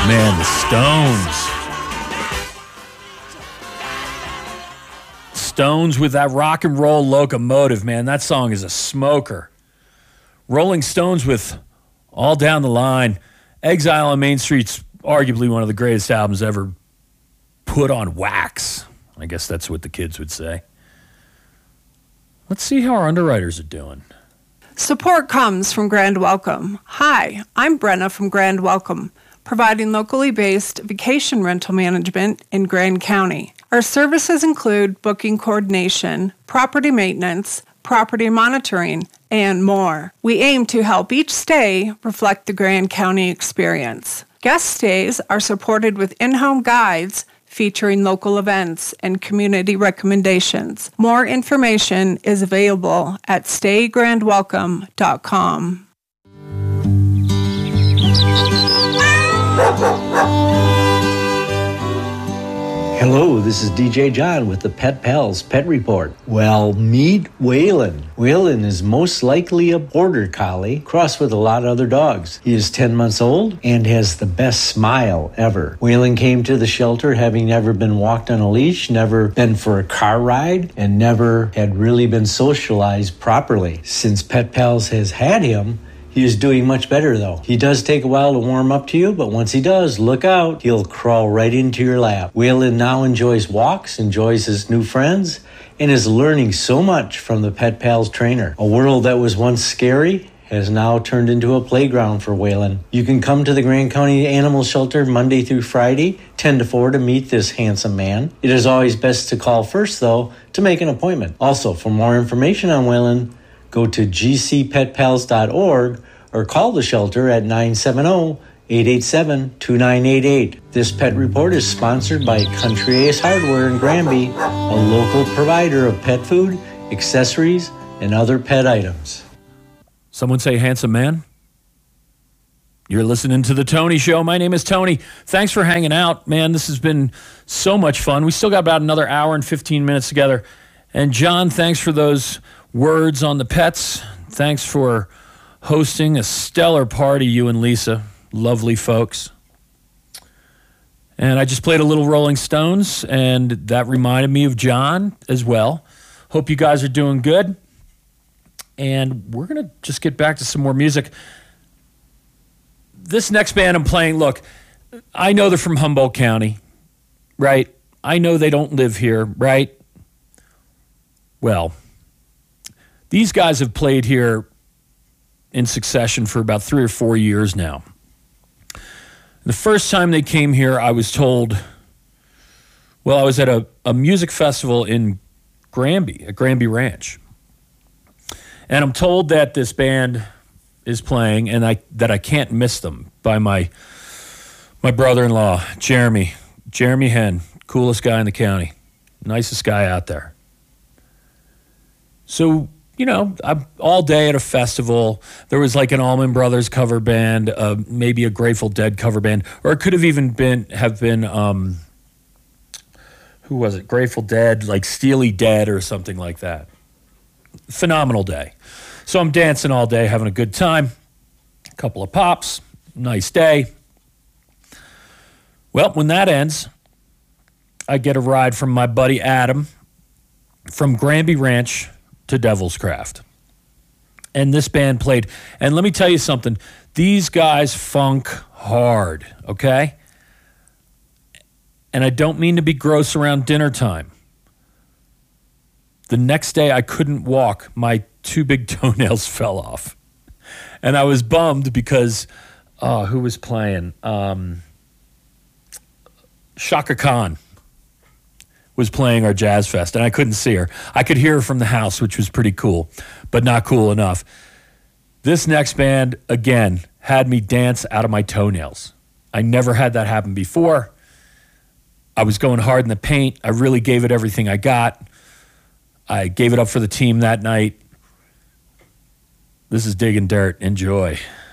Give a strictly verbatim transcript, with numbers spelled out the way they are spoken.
Man, the Stones. Stones with that rock and roll locomotive, man. That song is a smoker. Rolling Stones with All Down the Line. Exile on Main Street's arguably one of the greatest albums ever put on wax. I guess that's what the kids would say. Let's see how our underwriters are doing. Support comes from Grand Welcome. Hi, I'm Brenna from Grand Welcome, providing locally based vacation rental management in Grand County. Our services include booking coordination, property maintenance, property monitoring, and more. We aim to help each stay reflect the Grand County experience. Guest stays are supported with in-home guides featuring local events and community recommendations. More information is available at stay grand welcome dot com. Hello, this is D J John with the Pet Pals Pet Report. Well, meet Waylon. Waylon is most likely a border collie, crossed with a lot of other dogs. He is ten months old and has the best smile ever. Waylon came to the shelter having never been walked on a leash, never been for a car ride, and never had really been socialized properly. Since Pet Pals has had him, he is doing much better, though. He does take a while to warm up to you, but once he does, look out. He'll crawl right into your lap. Waylon now enjoys walks, enjoys his new friends, and is learning so much from the Pet Pals trainer. A world that was once scary has now turned into a playground for Waylon. You can come to the Grand County Animal Shelter Monday through Friday, ten to four, to meet this handsome man. It is always best to call first, though, to make an appointment. Also, for more information on Waylon, go to g c pet pals dot org or call the shelter at nine seven zero, eight eight seven, two nine eight eight. This pet report is sponsored by Country Ace Hardware in Granby, a local provider of pet food, accessories, and other pet items. Someone say handsome man? You're listening to The Tony Show. My name is Tony. Thanks for hanging out, man. This has been so much fun. We still got about another hour and fifteen minutes together. And John, thanks for those words on the pets. Thanks for hosting a stellar party, you and Lisa. Lovely folks. And I just played a little Rolling Stones, and that reminded me of John as well. Hope you guys are doing good. And we're going to just get back to some more music. This next band I'm playing, look, I know they're from Humboldt County, right? I know they don't live here, right? Well, these guys have played here in succession for about three or four years now. The first time they came here, I was told, well, I was at a, a music festival in Granby, at Granby Ranch. And I'm told that this band is playing and I that I can't miss them by my my brother-in-law, Jeremy. Jeremy Henn, coolest guy in the county, nicest guy out there. So, you know, I'm all day at a festival. There was like an Allman Brothers cover band, uh, maybe a Grateful Dead cover band, or it could have even been have been um, who was it? Grateful Dead, like Steely Dead or something like that. Phenomenal day. So I'm dancing all day, having a good time. A couple of pops, nice day. Well, when that ends, I get a ride from my buddy Adam from Granby Ranch to Devil's Craft. And this band played. And let me tell you something. These guys funk hard, okay? And I don't mean to be gross around dinner time. The next day, I couldn't walk. My two big toenails fell off. And I was bummed because, oh, who was playing? Um, Shaka Khan was playing our Jazz Fest, and I couldn't see her. I could hear her from the house, which was pretty cool, but not cool enough. This next band, again, had me dance out of my toenails. I never had that happen before. I was going hard in the paint. I really gave it everything I got. I gave it up for the team that night. This is Digging Dirt. Enjoy.